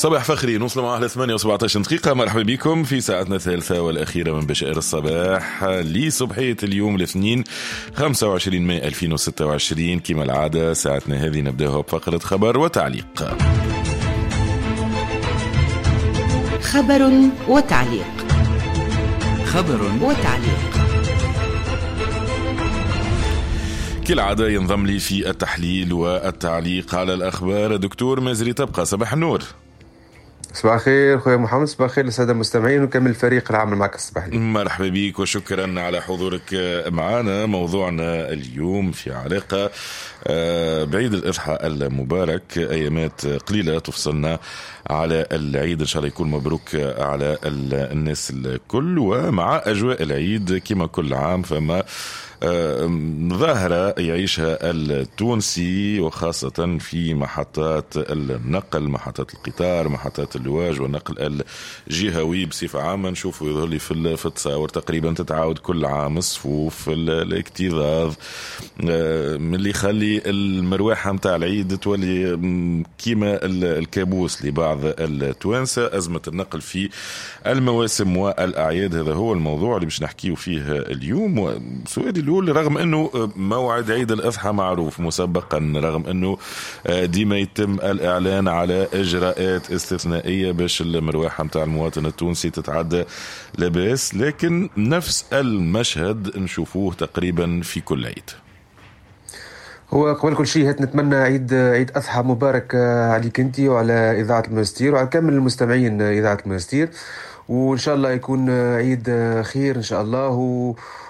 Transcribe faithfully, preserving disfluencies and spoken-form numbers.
صباح فخري نوصل معه على ثمانية وسبعة عشر دقيقة. مرحبا بكم في ساعتنا الثالثة والأخيرة من بشائر الصباح لصبحية اليوم الاثنين خمسة وعشرين ماي ألفين وستة وعشرين. كما العادة ساعتنا هذه نبدأها بفقرة خبر وتعليق. خبر وتعليق. خبر وتعليق. كالعادة ينضم لي في التحليل والتعليق على الأخبار دكتور مازري تبقى. صباح النور. صباح الخير خويا محمد، صباح الخير للسادة المستمعين وكمل الفريق العمل معك الصباح لي. مرحبا بك وشكرا على حضورك معنا. موضوعنا اليوم في علاقة بعيد الأضحى المبارك، أيامات قليلة تفصلنا على العيد، إن شاء الله يكون مبروك على الناس الكل. ومع أجواء العيد كما كل عام فما ظاهرة يعيشها التونسي وخاصة في محطات النقل، محطات القطار، محطات اللواج والنقل الجهوي بصفة عامة. نشوفوا يظهر لي في في التصاور تقريبا تتعاود كل عام صفوف الاكتظاظ اللي يخلي المروحة متاع العيد تولي كيما الكابوس لبعض التوانسة. أزمة النقل في المواسم والأعياد، هذا هو الموضوع اللي باش نحكيه فيه اليوم. وسؤالي رغم أنه موعد عيد الأضحى معروف مسبقا، رغم أنه ديما يتم الإعلان على إجراءات استثنائية باش المروحة متاع المواطن التونسي تتعدى لباس، لكن نفس المشهد نشوفوه تقريبا في كل عيد. هو قبل كل شيء نتمنى عيد عيد أضحى مبارك عليك انت وعلى إذاعة الماجستير وعلى كامل المستمعين إذاعة الماجستير، وإن شاء الله يكون عيد خير إن شاء الله. و